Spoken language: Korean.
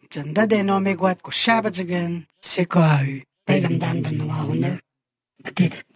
전다대 놈의 곶고 샤바즈근 세코아유 배감단단 놈아 오늘 그때도